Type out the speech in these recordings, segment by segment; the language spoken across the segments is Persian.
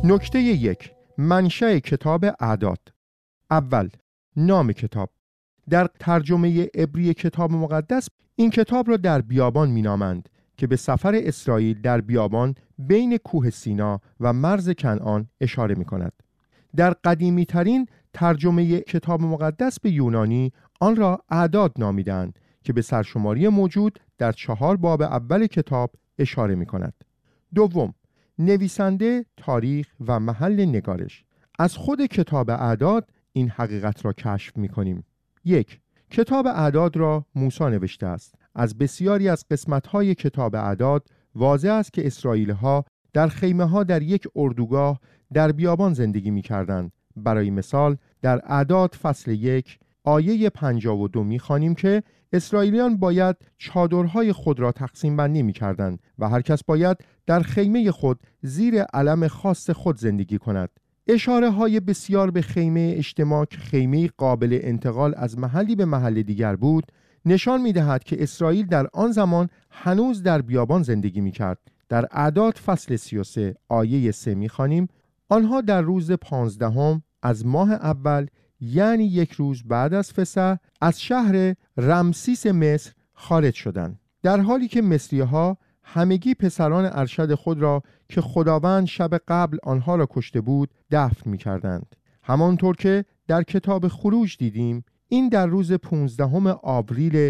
نکته 1. منشأ کتاب اعداد. اول، نام کتاب. در ترجمه عبری کتاب مقدس این کتاب را در بیابان می‌نامند که به سفر اسرائیل در بیابان بین کوه سینا و مرز کنعان اشاره می‌کند. در قدیمی ترین ترجمه کتاب مقدس به یونانی آن را اعداد نامیدند که به سرشماری موجود در 4 باب اول کتاب اشاره می‌کند. دوم، نویسنده، تاریخ و محل نگارش. از خود کتاب اعداد این حقیقت را کشف می‌کنیم. 1. کتاب اعداد را موسی نوشته است. از بسیاری از قسمت‌های کتاب اعداد واضح است که اسرائیلی‌ها در خیمه‌ها در یک اردوگاه در بیابان زندگی می‌کردند. برای مثال در اعداد فصل 1 آیه 52 می‌خوانیم که اسرائیلیان باید چادرهای خود را تقسیم بندی می‌کردند و هر کس باید در خیمه خود زیر علم خاص خود زندگی کند. اشاره های بسیار به خیمه اجتماع که خیمه قابل انتقال از محلی به محل دیگر بود نشان می‌دهد که اسرائیل در آن زمان هنوز در بیابان زندگی می‌کرد. در اعداد فصل 33 آیه 3 می‌خوانیم آنها در روز 15 از ماه اول، یعنی 1 روز بعد از فسح، از شهر رمسیس مصر خارج شدند، در حالی که مصری‌ها همگی پسران ارشد خود را که خداوند شب قبل آنها را کشته بود دفن می‌کردند. همانطور که در کتاب خروج دیدیم این در روز 15 آوریل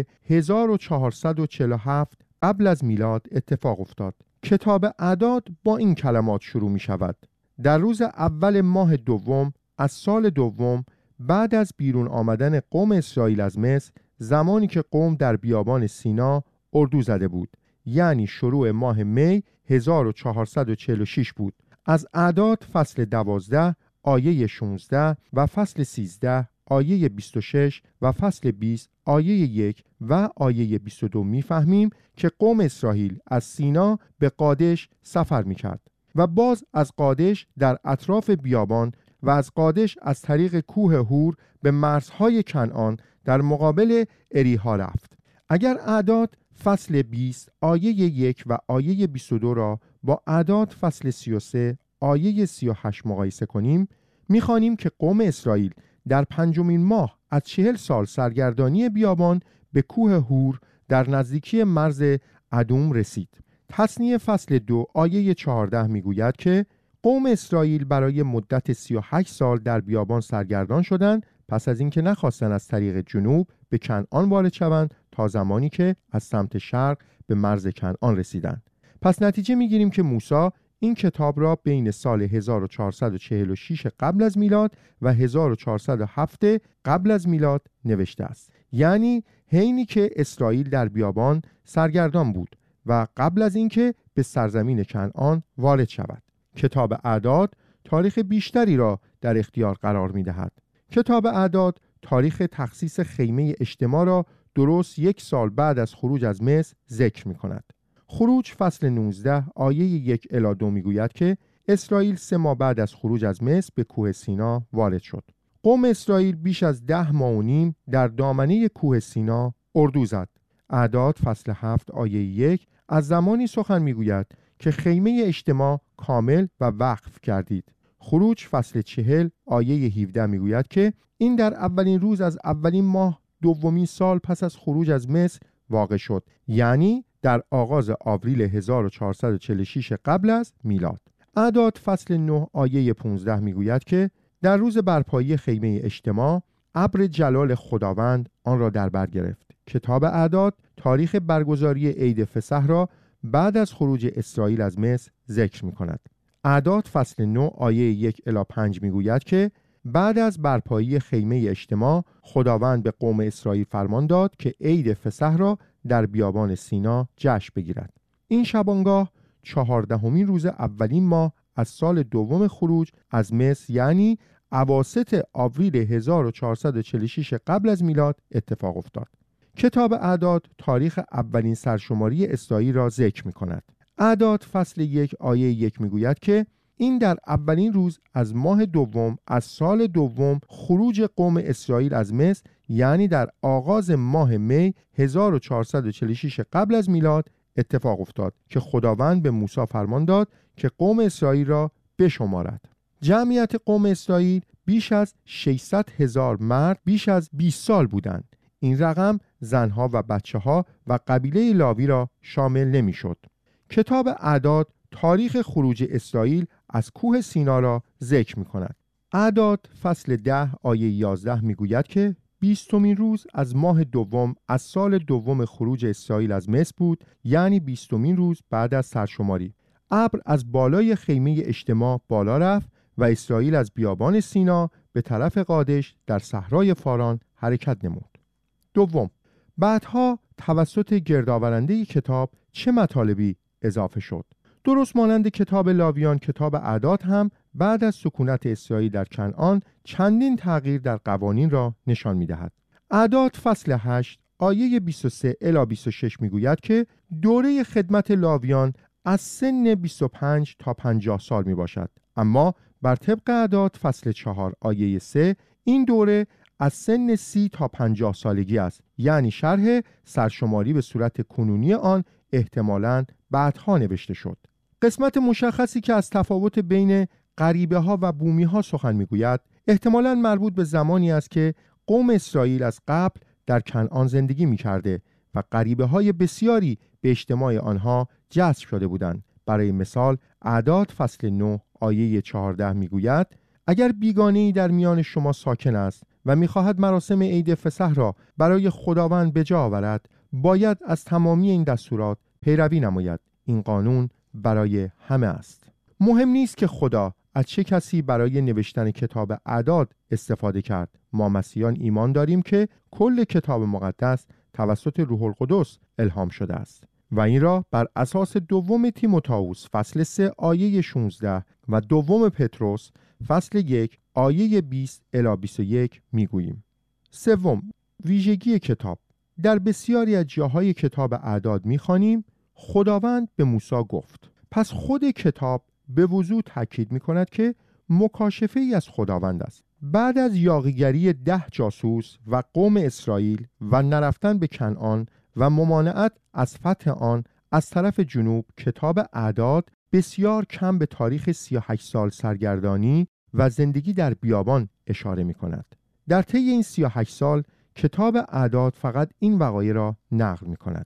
1447 قبل از میلاد اتفاق افتاد. کتاب اعداد با این کلمات شروع می شود: در روز اول ماه دوم از سال دوم بعد از بیرون آمدن قوم اسرائیل از مصر، زمانی که قوم در بیابان سینا اردو زده بود، یعنی شروع ماه می 1446 بود. از اعداد فصل 12 آیه 16 و فصل 13 آیه 26 و فصل 20 آیه 1 و آیه 22 می‌فهمیم که قوم اسرائیل از سینا به قادش سفر می‌کرد و باز از قادش در اطراف بیابان و از قادش از طریق کوه هور به مرزهای کنعان در مقابل اریحا رفت. اگر اعداد فصل 20 آیه 1 و آیه 22 را با اعداد فصل 33 آیه 38 مقایسه کنیم، می‌خوانیم که قوم اسرائیل در 5مین ماه از 40 سال سرگردانی بیابان به کوه هور در نزدیکی مرز ادوم رسید. تثنیه فصل 2 آیه 14 میگوید که قوم اسرائیل برای مدت 38 سال در بیابان سرگردان شدند پس از اینکه نخواستند از طریق جنوب به کنعان وارد شوند تا زمانی که از سمت شرق به مرز کنعان رسیدند. پس نتیجه میگیریم که موسی این کتاب را بین سال 1446 قبل از میلاد و 1407 قبل از میلاد نوشته است، یعنی حینی که اسرائیل در بیابان سرگردان بود و قبل از اینکه به سرزمین کنعان وارد شود. کتاب اعداد تاریخ بیشتری را در اختیار قرار می‌دهد. کتاب اعداد تاریخ تخصیص خیمه اجتماع را درست 1 سال بعد از خروج از مصر ذکر می‌کند. خروج فصل 19 آیه 1 الی 2 میگوید که اسرائیل 3 ماه بعد از خروج از مصر به کوه سینا وارد شد. قوم اسرائیل بیش از 10 ماه و نیم در دامنه کوه سینا اردو زد. اعداد فصل 7 آیه 1 از زمانی سخن میگوید که خیمه اجتماع کامل و وقف کردید. خروج فصل 40 آیه 17 میگوید که این در اولین روز از اولین ماه 2مین سال پس از خروج از مصر واقع شد، یعنی در آغاز آوریل 1446 قبل از میلاد. اعداد فصل 9 آیه 15 میگوید که در روز برپایی خیمه اجتماع ابر جلال خداوند آن را در بر گرفت. کتاب اعداد تاریخ برگزاری عید فسح را بعد از خروج اسرائیل از مصر ذکر می‌کند. اعداد فصل 9 آیه 1 الی 5 میگوید که بعد از برپایی خیمه اجتماع خداوند به قوم اسرائیل فرمان داد که عید فسح را در بیابان سینا جشن بگیرد. این شبانگاه 14مین روز اولین ماه از سال دوم خروج از مصر، یعنی اواسط آوریل 1446 قبل از میلاد اتفاق افتاد. کتاب اعداد تاریخ اولین سرشماری اسرائیل را ذکر می‌کند. اعداد فصل 1 آیه 1 میگوید که این در اولین روز از ماه دوم از سال دوم خروج قوم اسرائیل از مصر، یعنی در آغاز ماه می 1446 قبل از میلاد اتفاق افتاد که خداوند به موسی فرمان داد که قوم اسرائیل را بشمارد. جمعیت قوم اسرائیل بیش از 600,000 مرد بیش از 20 سال بودند. این رقم زنها و بچه‌ها و قبیله لاوی را شامل نمی‌شد. کتاب اعداد تاریخ خروج اسرائیل از کوه سینا را ذکر می‌کند. اعداد فصل 10 آیه 11 می‌گوید که 20مین روز از ماه دوم از سال دوم خروج اسرائیل از مصر بود، یعنی 20مین روز بعد از سرشماری. ابر از بالای خیمه اجتماع بالا رفت و اسرائیل از بیابان سینا به طرف قادش در صحرای فاران حرکت نمود. دوم، بعدها توسط گردآورنده کتاب چه مطالبی اضافه شد؟ درست مانند کتاب لاویان، کتاب اعداد هم بعد از سکونت اسرائیل در کنعان چندین تغییر در قوانین را نشان می‌دهد. اعداد فصل 8 آیه 23 الی 26 می‌گوید که دوره خدمت لاویان از سن 25 تا 50 سال میباشد، اما بر طبق اعداد فصل 4 آیه 3 این دوره از سن 30 تا 50 سالگی است، یعنی شرح سرشماری به صورت کنونی آن احتمالاً بعدها نوشته شد. قسمت مشخصی که از تفاوت بین غریبه ها و بومی ها سخن میگوید احتمالاً مربوط به زمانی است که قوم اسرائیل از قبل در کنعان زندگی میکرده و غریبه های بسیاری به اجتماع آنها جذب شده بودند. برای مثال اعداد فصل 9 آیه 14 میگوید اگر بیگانه‌ای در میان شما ساکن است و میخواهد مراسم عید فسح را برای خداوند به جا آورد، باید از تمامی این دستورات پیروی نماید. این قانون برای همه است. مهم نیست که خدا از چه کسی برای نوشتن کتاب اعداد استفاده کرد. ما مسیحیان ایمان داریم که کل کتاب مقدس توسط روح القدس الهام شده است و این را بر اساس دوم تیموتائوس فصل 3 آیه 16 و دوم پتروس فصل 1 آیه 20 الی 21 میگوییم. سوم، ویژگی کتاب. در بسیاری از جاهای کتاب اعداد میخوانیم خداوند به موسی گفت. پس خود کتاب به وضوح تاکید میکند که مکاشفه ای از خداوند است. بعد از یاغیگری 10 جاسوس و قوم اسرائیل و نرفتن به کنعان و ممانعت از فتح آن از طرف جنوب، کتاب اعداد بسیار کم به تاریخ 38 سال سرگردانی و زندگی در بیابان اشاره می کند. در طی این 38 سال کتاب اعداد فقط این وقایع را نقل می کند: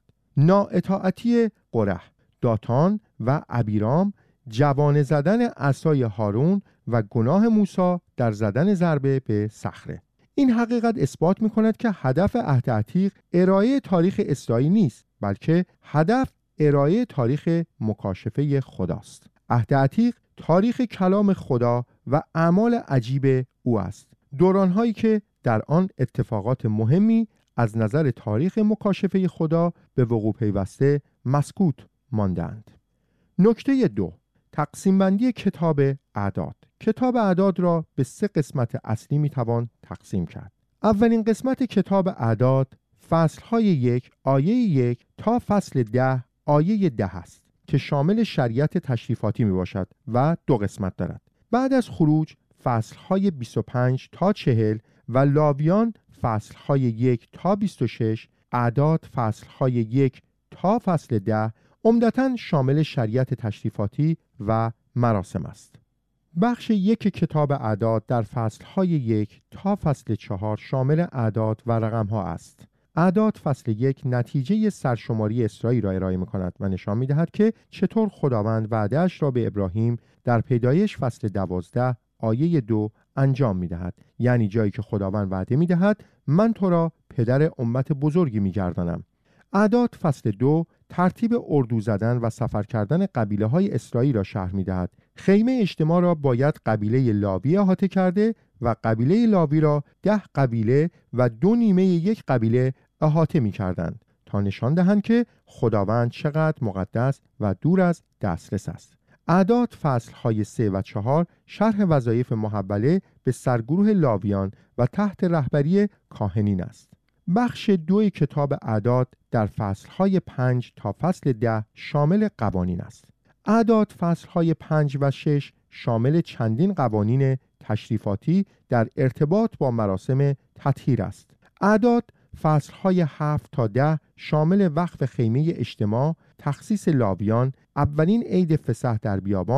نااطاعتی قره، داتان و ابیرام، جوانه زدن عصای هارون و گناه موسی در زدن ضربه به صخره. این حقیقت اثبات می کند که هدف عهد عتیق ارائه تاریخ اسرائیل نیست، بلکه هدف ارائه تاریخ مکاشفه خداست. عهد عتیق تاریخ کلام خدا و اعمال عجیب او است، دورانهایی که در آن اتفاقات مهمی از نظر تاریخ مکاشفه خدا به وقوع پیوسته مسکوت ماندند. نکته 2، تقسیم بندی کتاب اعداد. کتاب اعداد را به 3 قسمت اصلی میتوان تقسیم کرد. اولین قسمت کتاب اعداد فصلهای 1 آیه 1 تا فصل 10 آیه 10 است که شامل شریعت تشریفاتی می باشد و 2 قسمت دارد. بعد از خروج فصلهای 25 تا 40 و لاویان فصلهای 1 تا 26، اعداد فصلهای 1 تا فصل 10 عمدتاً شامل شریعت تشریفاتی و مراسم است. بخش 1 کتاب اعداد در فصلهای 1 تا فصل 4 شامل اعداد و رقم‌ها است. اعداد فصل 1 نتیجه سرشماری اسرائیل را ارائه می‌کند و نشان می‌دهد که چطور خداوند وعده‌اش را به ابراهیم در پیدایش فصل 12 آیه 2 انجام می‌دهد، یعنی جایی که خداوند وعده می‌دهد من تو را پدر امت بزرگی می‌گردانم. اعداد فصل 2 ترتیب اردو زدن و سفر کردن قبیله‌های اسرائیل را شرح می‌دهد. خیمه اجتماع را باید قبیله لاوی احاطه کرده و قبیله لاوی را 10 قبیله و 2 نیمه یک قبیله احاطه می‌کردند تا نشان دهند که خداوند چقدر مقدس و دور از دسترس است. اعداد فصل‌های 3 و 4 شرح وظایف محوله به سرگروه لاویان و تحت رهبری کاهنین است. بخش 2 کتاب اعداد در فصل‌های 5 تا فصل 10 شامل قوانین است. اعداد فصل‌های 5 و 6 شامل چندین قوانین تشریفاتی در ارتباط با مراسم تطهیر است. اعداد فصل‌های 7 تا 10 شامل وقف خیمه اجتماع، تخصیص لاویان، اولین عید فسح در بیابان،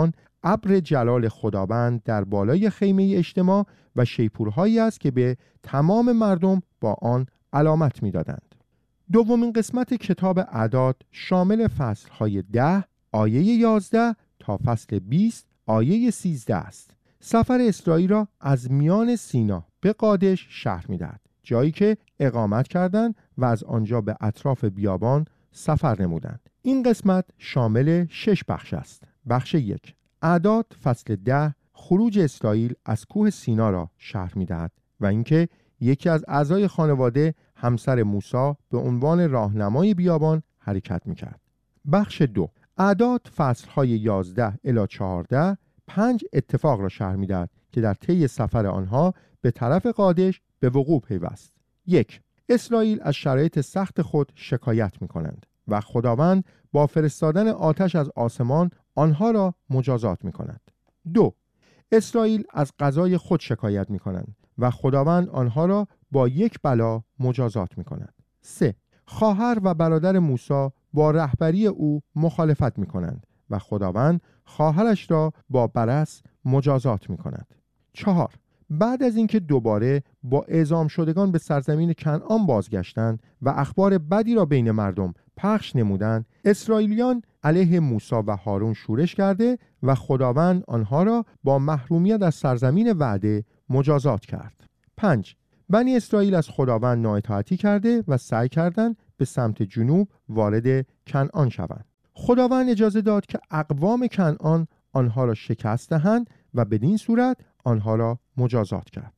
ابر جلال خداوند در بالای خیمه اجتماع و شیپورهایی است که به تمام مردم با آن علامت می‌دادند. دومین قسمت کتاب اعداد شامل فصل‌های 10 آیه 11 تا فصل 20 آیه 13 است. سفر اسرائیل را از میان سینا به قادش شهر می‌دهد، جایی که اقامت کردند و از آنجا به اطراف بیابان سفر نمودند. این قسمت شامل 6 بخش است. بخش 1 اعداد فصل 10 خروج اسرائیل از کوه سینا را شرح می‌دهد و اینکه یکی از اعضای خانواده همسر موسی به عنوان راهنمای بیابان حرکت می‌کرد. بخش 2 اعداد فصل‌های 11 الی 14 5 اتفاق را شرح می‌دهد که در طی سفر آنها به طرف قادش به وقوع پیوست. 1 اسرائیل از شرایط سخت خود شکایت می‌کنند و خداوند با فرستادن آتش از آسمان آنها را مجازات می‌کند. 2 اسرائیل از غذای خود شکایت می‌کنند و خداوند آنها را با یک بلا مجازات می‌کند. 3 خواهر و برادر موسی با رهبری او مخالفت می‌کنند و خداوند خواهرش را با برص مجازات می‌کند. 4 بعد از اینکه دوباره با اعزام شدگان به سرزمین کنعان بازگشتند و اخبار بدی را بین مردم پخش نمودند، اسرائیلیان علیه موسی و هارون شورش کرده و خداوند آنها را با محرومیت از سرزمین وعده مجازات کرد. 5 بنی اسرائیل از خداوند نااطاعتی کرده و سعی کردند به سمت جنوب وارد کنعان شوند. خداوند اجازه داد که اقوام کنعان آنها را شکست دهند و بدین صورت آنها را مجازات کرد.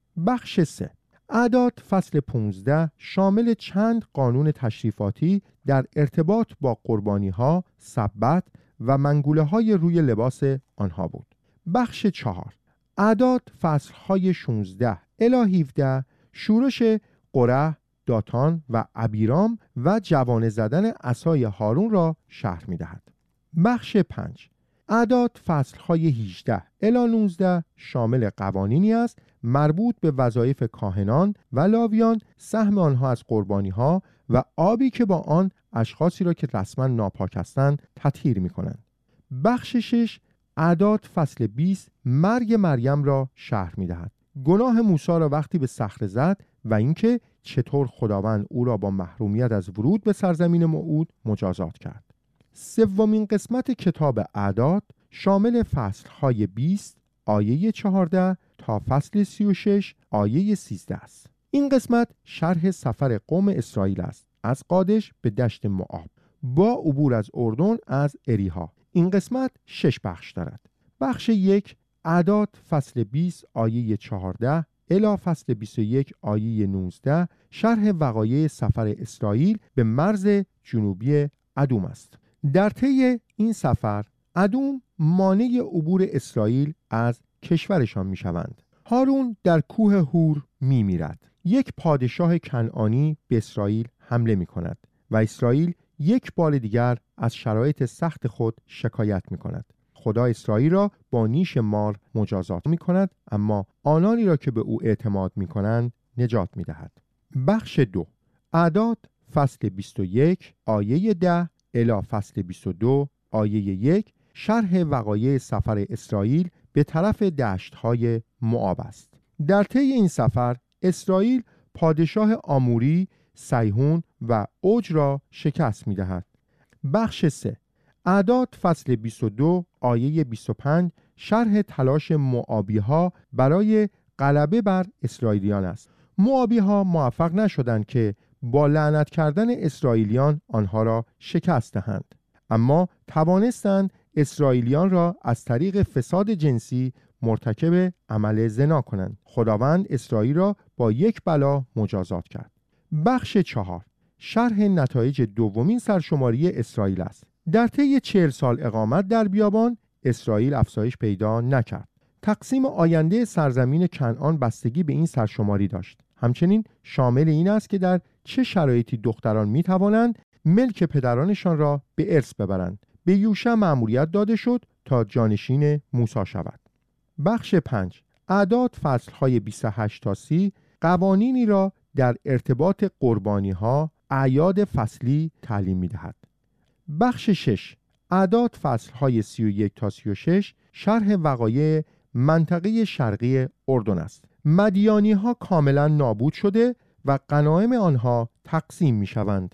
بخش 3 اعداد فصل 15 شامل چند قانون تشریفاتی در ارتباط با قربانی‌ها، سبت و منگوله‌های روی لباس آنها بود. بخش 4 اعداد فصل‌های 16 الی 17 شورش قره، داتان و ابیرام و جوانه زدن عصای هارون را شرح می‌دهد. بخش 5 اعداد فصل‌های 18 الی 19 شامل قوانینی است مربوط به وظایف کاهنان و لاویان، سهم آنها از قربانی‌ها و آبی که با آن اشخاصی را که رسما ناپاک هستند تطهیر می‌کنند. بخش 6 اعداد فصل 20 مرگ مریم را شرح می‌دهد. گناه موسی را وقتی به صخره زد و اینکه چطور خداوند او را با محرومیت از ورود به سرزمین موعود مجازات کرد. سومین قسمت کتاب اعداد شامل فصل‌های 20 آیه 14 تا فصل 36 آیه 13 است. این قسمت شرح سفر قوم اسرائیل است از قادش به دشت موآب با عبور از اردن از اریحا. این قسمت 6 بخش دارد. بخش 1 اعداد فصل 20 آیه 14 الی فصل 21 آیه 19 شرح وقایع سفر اسرائیل به مرز جنوبی ادوم است. در طی این سفر ادوم مانع عبور اسرائیل از کشورشان می شوند. هارون در کوه هور می میرد. یک پادشاه کنعانی به اسرائیل حمله می کند و اسرائیل یک بار دیگر از شرایط سخت خود شکایت می کند. خدا اسرائیل را با نیش مار مجازات می کند، اما آنانی را که به او اعتماد می کنند نجات می دهد. بخش 2 اعداد فصل 21 آیه 10 الی فصل 22 آیه 1 شرح وقایع سفر اسرائیل به طرف دشت‌های موآب است. در طی این سفر اسرائیل پادشاه آموری، سیحون و اوج را شکست می‌دهد. بخش 3 اعداد فصل 22 آیه 25 شرح تلاش موآبی‌ها برای غلبه بر اسرائیلیان است. موآبی‌ها موفق نشدند که با لعنت کردن اسرائیلیان آنها را شکست دهند، اما توانستند اسرائیلیان را از طریق فساد جنسی مرتکب عمل زنا کنند. خداوند اسرائیل را با یک بلا مجازات کرد. بخش 4 شرح نتایج دومین سرشماری اسرائیل است. در طی 40 سال اقامت در بیابان اسرائیل افزایش پیدا نکرد. تقسیم آینده سرزمین کنعان بستگی به این سرشماری داشت. همچنین شامل این است که در چه شرایطی دختران می توانند ملک پدرانشان را به ارث ببرند. به یوشع مأموریت داده شد تا جانشین موسی شود. بخش 5 اعداد فصل‌های 28 تا 30 قوانینی را در ارتباط قربانی‌ها، اعیاد فصلی تعلیم می‌دهد. بخش 6 اعداد فصل‌های 31 تا 36 شرح وقایع منطقه شرقی اردن است. مدیانی ها کاملا نابود شده و غنایم آنها تقسیم می شوند.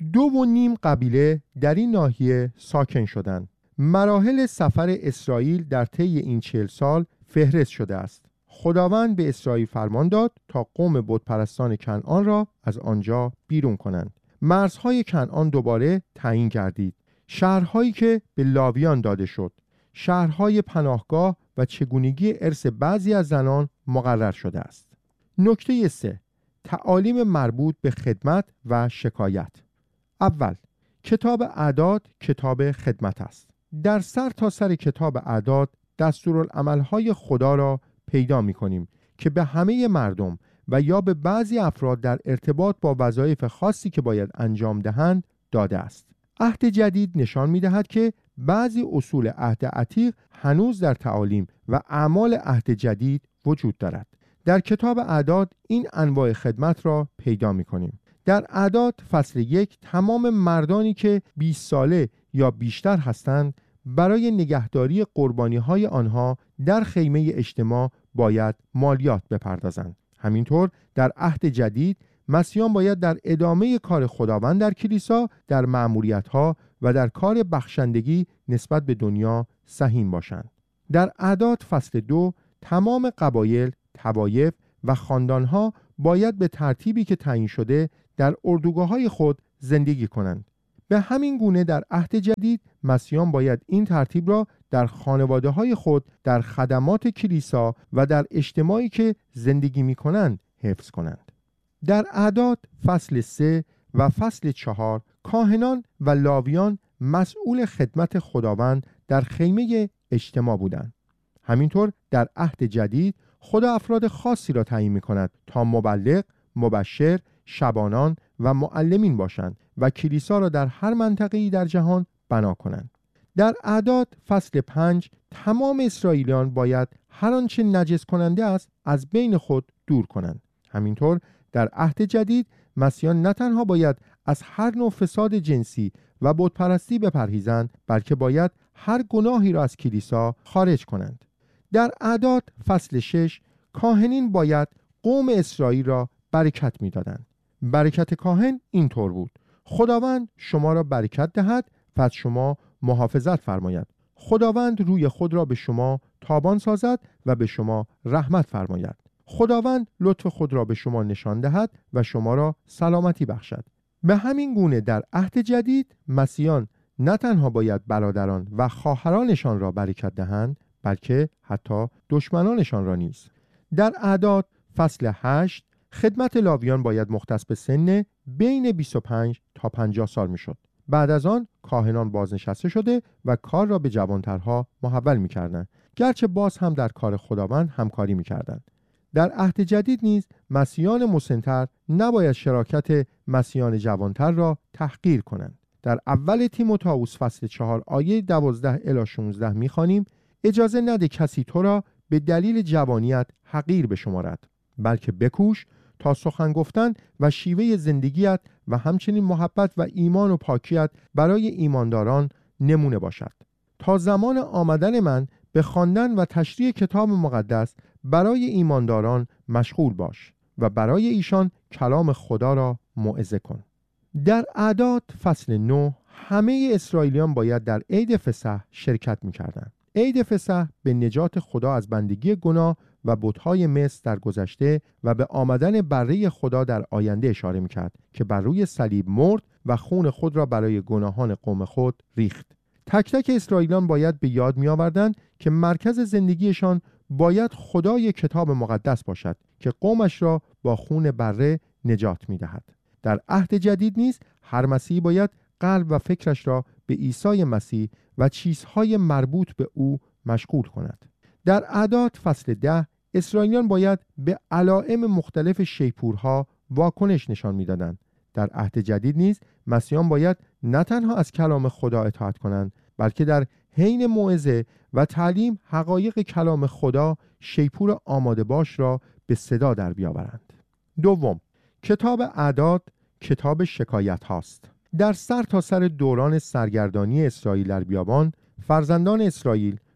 2.5 قبیله در این ناحیه ساکن شدند. مراحل سفر اسرائیل در طی این 40 سال فهرست شده است. خداوند به اسرائیل فرمان داد تا قوم بتپرستان کنعان را از آنجا بیرون کنند. مرزهای کنعان دوباره تعیین گردید. شهرهایی که به لاویان داده شد، شهرهای پناهگاه و چگونگی ارث بعضی از زنان مقرر شده است. نکته 3. تعالیم مربوط به خدمت و شکایت. اول، کتاب اعداد کتاب خدمت است. در سر تا سر کتاب اعداد دستورالعملهای خدا را پیدا می کنیم که به همه مردم و یا به بعضی افراد در ارتباط با وظایف خاصی که باید انجام دهند داده است. عهد جدید نشان می دهد که بعضی اصول عهد عتیق هنوز در تعالیم و اعمال عهد جدید وجود دارد. در کتاب اعداد این انواع خدمت را پیدا می کنیم. در اعداد فصل 1 تمام مردانی که 20 ساله یا بیشتر هستند برای نگهداری قربانی‌های آنها در خیمه اجتماع باید مالیات بپردازند. همینطور در عهد جدید مسیحیان باید در ادامه کار خداوند در کلیسا، در مأموریت‌ها و در کار بخشندگی نسبت به دنیا سهیم باشند. در اعداد فصل 2 تمام قبایل، طوایف و خاندان‌ها باید به ترتیبی که تعیین شده در اردوگاه‌های خود زندگی کنند. به همین گونه در عهد جدید مسیحیان باید این ترتیب را در خانواده‌های خود، در خدمات کلیسا و در اجتماعی که زندگی می‌کنند حفظ کنند. در اعداد فصل 3 و فصل 4 کاهنان و لاویان مسئول خدمت خداوند در خیمه اجتماع بودند. همینطور در عهد جدید خدا افراد خاصی را تعیین می‌کند تا مبلغ، مبشر، شبانان و معلمین باشند و کلیسا را در هر منطقه‌ای در جهان بنا کنند. در اعداد فصل 5 تمام اسرائیلیان باید هر آنچه نجس کننده است از بین خود دور کنند. همینطور در عهد جدید مسیحیان نه تنها باید از هر نوع فساد جنسی و بتپرستی بپرهیزند، بلکه باید هر گناهی را از کلیسا خارج کنند. در اعداد فصل 6 کاهنین باید قوم اسرائیل را برکت می‌دادند. برکت کاهن اینطور بود: خداوند شما را برکت دهد و از شما محافظت فرماید. خداوند روی خود را به شما تابان سازد و به شما رحمت فرماید. خداوند لطف خود را به شما نشان دهد و شما را سلامتی بخشد. به همین گونه در عهد جدید مسیحیان نه تنها باید برادران و خواهرانشان را برکت دهند، بلکه حتی دشمنانشان را نیز. در اعداد فصل 8 خدمت لاویان باید مختص به سن بین 25 تا 50 سال میشد. بعد از آن کاهنان بازنشسته شده و کار را به جوانترها محول میکردند، گرچه باز هم در کار خداوند همکاری میکردند. در عهد جدید نیز مسیحیان مسن‌تر نباید شراکت مسیحیان جوانتر را تحقیر کنند. در اول تیموتائوس فصل 4 آیه 12 الی 16 میخوانیم: اجازه نده کسی تو را به دلیل جوانیت حقیر بشمارد، بلکه بکوش تا سخن گفتن و شیوه زندگیت و همچنین محبت و ایمان و پاکیت برای ایمانداران نمونه باشد. تا زمان آمدن من به خواندن و تشریح کتاب مقدس برای ایمانداران مشغول باش و برای ایشان کلام خدا را موعظه کن. در اعداد فصل 9 همه اسرائیلیان باید در عید فسح شرکت می‌کردند. عید فسح به نجات خدا از بندگی گناه و بت‌های مصر در گذشته و به آمدن بره خدا در آینده اشاره می‌کرد که بر روی صلیب مرد و خون خود را برای گناهان قوم خود ریخت. تک تک اسرائیلیان باید به یاد می‌آوردند که مرکز زندگیشان باید خدای کتاب مقدس باشد که قومش را با خون بره نجات می‌دهد. در عهد جدید نیز هر مسیحی باید قلب و فکرش را به عیسی مسیح و چیزهای مربوط به او مشغول کند. در اعداد فصل 10 اسرائیلیان باید به علائم مختلف شیپورها واکنش نشان می‌دادند. در عهد جدید نیز مسیحیان باید نه تنها از کلام خدا اطاعت کنند، بلکه در حین موعظه و تعلیم حقایق کلام خدا شیپور آماده باش را به صدا در بیاورند. دوم، کتاب اعداد کتاب شکایت هاست. در سر تا سر دوران سرگردانی اسرائیل در بیابان، فرزندان اسرائیل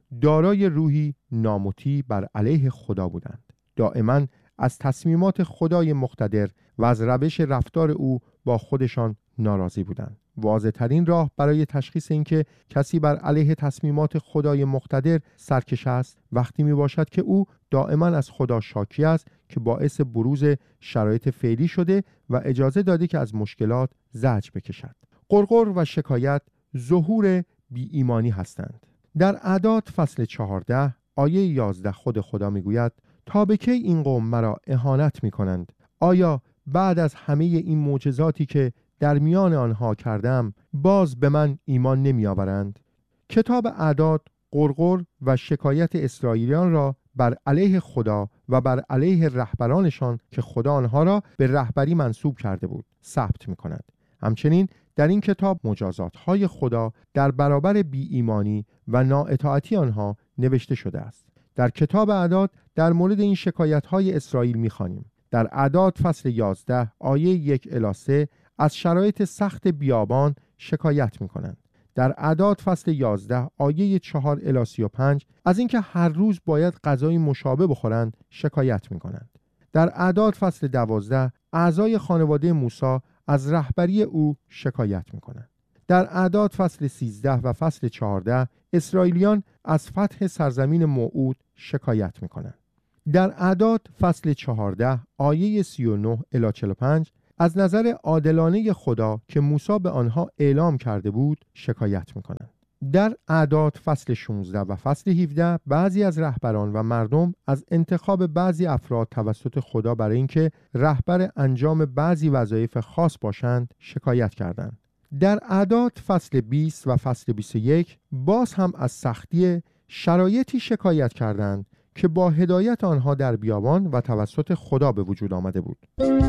دارای روحی نامطیع بر علیه خدا بودند. دائما از تصمیمات خدای مقتدر و از روش رفتار او با خودشان ناراضی بودند. واضح‌ترین راه برای تشخیص اینکه کسی بر علیه تصمیمات خدای مقتدر سرکش است وقتی می باشد که او دائما از خدا شاکی است که باعث بروز شرایط فعلی شده و اجازه داده که از مشکلات زجر بکشد. غرغر و شکایت ظهور بی ایمانی هستند. در اعداد فصل 14 آیه 11 خدا میگوید تا به کی این قوم مرا اهانت می کنند؟ آیا بعد از همه این معجزاتی که در میان آنها کردم باز به من ایمان نمی آورند؟ کتاب اعداد غرغر و شکایت اسرائیلیان را بر علیه خدا و بر علیه رهبرانشان که خدا آنها را به رهبری منصوب کرده بود ثبت می کند. همچنین در این کتاب مجازات‌های خدا در برابر بی ایمانی و نااطاعتی آنها نوشته شده است. در کتاب اعداد در مورد این شکایت‌های اسرائیل می‌خوانیم. در اعداد فصل 11 آیه 1 الی 3 از شرایط سخت بیابان شکایت می‌کنند. در اعداد فصل 11 آیه 4 الی 35 از اینکه هر روز باید غذای مشابه بخورند شکایت می‌کنند. در اعداد فصل 12 اعضای خانواده موسی از رهبری او شکایت می‌کنند. در اعداد فصل 13 و فصل 14 اسرائیلیان از فتح سرزمین موعود شکایت می‌کنند. در اعداد فصل 14 آیه 39 الی 45 از نظر عادلانه خدا که موسی به آنها اعلام کرده بود شکایت می‌کنند. در اعداد فصل 16 و فصل 17 بعضی از رهبران و مردم از انتخاب بعضی افراد توسط خدا برای اینکه رهبر انجام بعضی وظایف خاص باشند شکایت کردند. در اعداد فصل 20 و فصل 21 باز هم از سختی شرایطی شکایت کردند که با هدایت آنها در بیابان و توسط خدا به وجود آمده بود.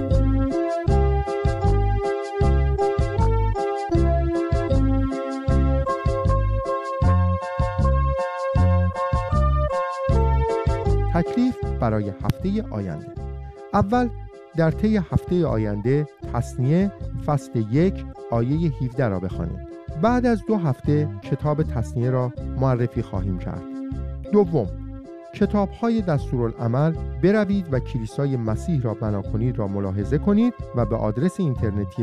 تکلیف برای هفته آینده. اول در طی هفته آینده تثنیه فصل 1 آیه 17 را بخوانید. بعد از 2 هفته کتاب تثنیه را معرفی خواهیم کرد. دوم، کتاب‌های دستورالعمل بروید و کلیسای مسیح را بنا کنید را ملاحظه کنید و به آدرس اینترنتی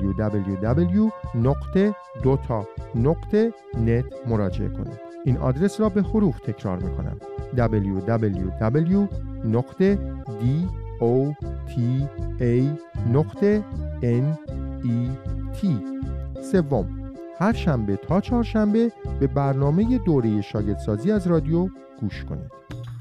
www.dota.net مراجعه کنید. این آدرس را به حروف تکرار می‌کنم: www.dota.net. سوم، هر شنبه تا چهارشنبه به برنامه دوره شاگردسازی از رادیو گوش کنید.